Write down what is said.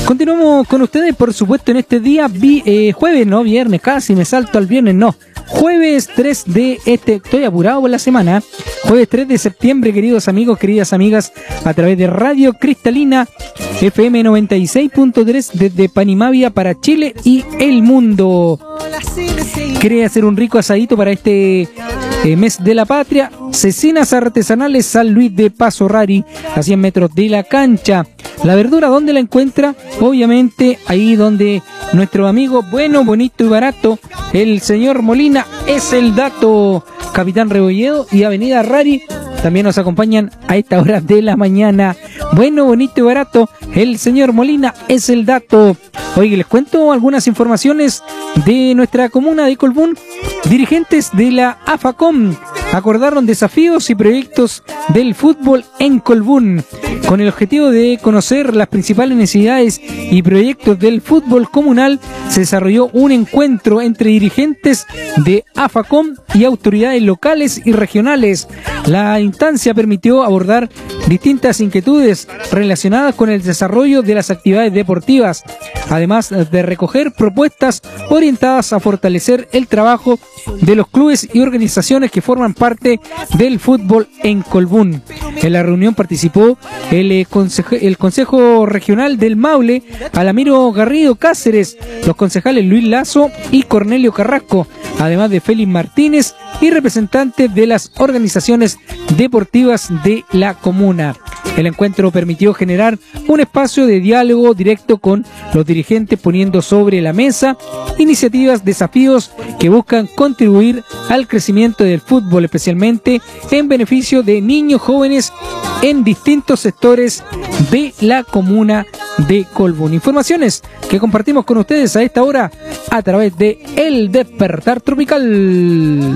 Continuamos con ustedes, por supuesto, en este día, jueves, no viernes, casi me salto al viernes, no. Jueves 3 de estoy apurado por la semana. Jueves 3 de septiembre, queridos amigos, queridas amigas, a través de Radio Cristalina, FM 96.3, desde Panimavia para Chile y el mundo. ¿Quiere hacer un rico asadito para este mes de la patria? Cecinas Artesanales San Luis de Paso Rari, a 100 metros de la cancha. La verdura, ¿dónde la encuentra? Obviamente ahí donde nuestro amigo bueno, bonito y barato, el señor Molina, es el dato. Capitán Rebolledo y Avenida Rari también nos acompañan a esta hora de la mañana. Bueno, bonito y barato, el señor Molina, es el dato. Oye, les cuento algunas informaciones de nuestra comuna de Colbún. Dirigentes de la AFACOM acordaron desafíos y proyectos del fútbol en Colbún. Con el objetivo de conocer las principales necesidades y proyectos del fútbol comunal, se desarrolló un encuentro entre dirigentes de AFACOM y autoridades locales y regionales. La instancia permitió abordar distintas inquietudes relacionadas con el desarrollo de las actividades deportivas, además de recoger propuestas orientadas a fortalecer el trabajo de los clubes y organizaciones que forman parte del fútbol en Colbún. En la reunión participó el Consejo Regional del Maule, Alamiro Garrido Cáceres, los concejales Luis Lazo y Cornelio Carrasco, además de Félix Martínez y representantes de las organizaciones deportivas de la comuna. El encuentro permitió generar un espacio de diálogo directo con los dirigentes, poniendo sobre la mesa iniciativas, desafíos que buscan contribuir al crecimiento del fútbol, especialmente en beneficio de niños jóvenes en distintos sectores de la comuna de Colbún. Informaciones que compartimos con ustedes a esta hora a través de El Despertar Tropical.